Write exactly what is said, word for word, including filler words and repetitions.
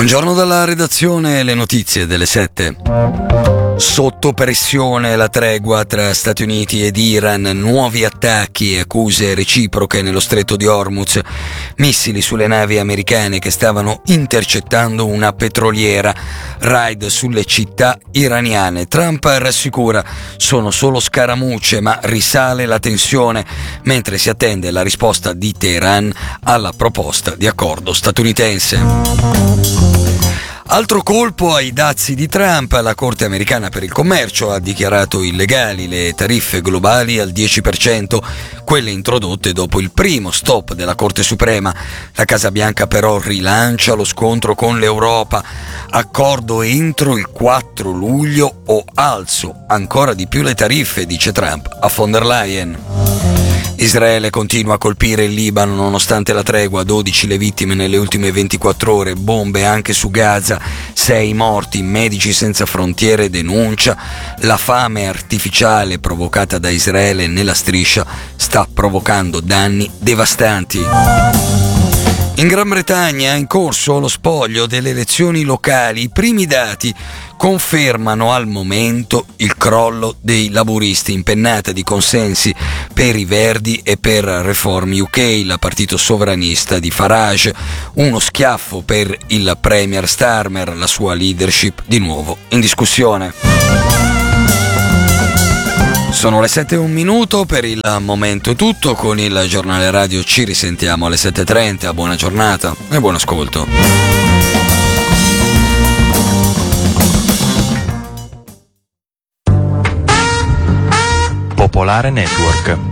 Buongiorno dalla redazione, le notizie delle sette. Sotto pressione la tregua tra Stati Uniti ed Iran, nuovi attacchi e accuse reciproche nello stretto di Hormuz, missili sulle navi americane che stavano intercettando una petroliera, raid sulle città iraniane. Trump rassicura, sono solo scaramucce, ma risale la tensione, mentre si attende la risposta di Teheran alla proposta di accordo statunitense. Altro colpo ai dazi di Trump, la Corte americana per il commercio ha dichiarato illegali le tariffe globali al dieci per cento, quelle introdotte dopo il primo stop della Corte Suprema. La Casa Bianca però rilancia lo scontro con l'Europa, accordo entro il quattro luglio o alzo ancora di più le tariffe, dice Trump a von der Leyen. Israele continua a colpire il Libano nonostante la tregua, dodici le vittime nelle ultime ventiquattro ore, bombe anche su Gaza, sei morti, Medici Senza Frontiere denuncia la fame artificiale provocata da Israele nella striscia sta provocando danni devastanti. In Gran Bretagna è in corso lo spoglio delle elezioni locali. I primi dati confermano al momento il crollo dei laburisti, impennata di consensi per i Verdi e per Reform U K, il partito sovranista di Farage, uno schiaffo per il Premier Starmer, la sua leadership di nuovo in discussione. Sono le sette e un minuto, per il momento è tutto, con il giornale radio ci risentiamo alle sette e trenta, buona giornata e buon ascolto. Popolare Network.